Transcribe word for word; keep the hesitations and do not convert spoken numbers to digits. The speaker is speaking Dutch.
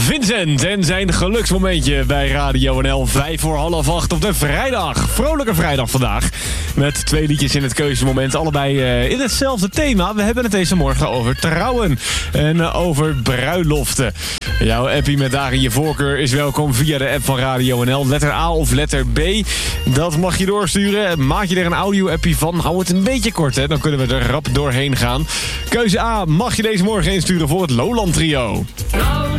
Vincent en zijn geluksmomentje bij Radio N L. Vijf voor half acht op de vrijdag. Vrolijke vrijdag vandaag. Met twee liedjes in het keuzemoment. Allebei uh, in hetzelfde thema. We hebben het deze morgen over trouwen. En uh, over bruiloften. Jouw appie met daarin je voorkeur is welkom via de app van Radio N L. Letter A of letter B. Dat mag je doorsturen. Maak je er een audio-appie van. Hou het een beetje kort, hè. Dan kunnen we er rap doorheen gaan. Keuze A mag je deze morgen insturen voor het Lowland Trio. Nou,